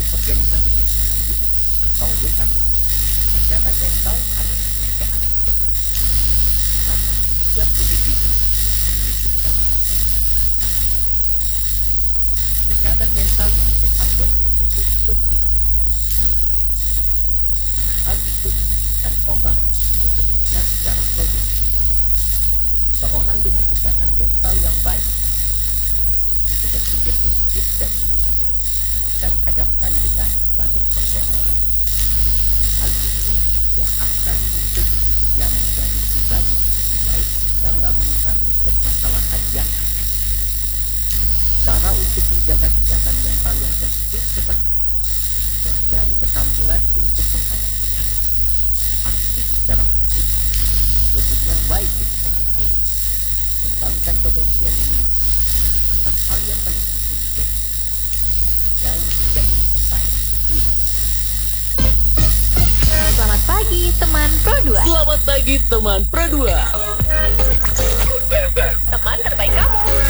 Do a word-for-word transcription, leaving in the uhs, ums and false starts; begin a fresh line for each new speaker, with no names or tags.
Organisasi Kesehatan Dunia atau W H O, kesehatan mental adalah pekerjaan sejati, di mana setiap individu bisa menunjukkan potensi prestasi. Kesehatan mental yang sehat dan positif penting untuk diri. Hal itu memungkinkan orang untuk bekerja secara produktif. Seorang dengan kesehatan mental yang baik mampu untuk berpikir positif dan tinggi ketika dihadapkan dengan berbagai persoalan. Hal ini yang akan menuntut dirinya menjadi pribadi lebih baik dalam menyikapi permasalahan yang ada. Cara untuk menjaga kesehatan mental yang positif seperti mempelajari keterampilan untuk menghadapi stres, aktif secara fisik, berhubungan baik dengan orang lain, mengembangkan potensi yang dimiliki, serta hal yang paling penting yaitu menghargai dan mencintai diri sendiri.
Selamat pagi teman Pro dua.
Selamat pagi teman Pro dua.
Teman terbaik kamu.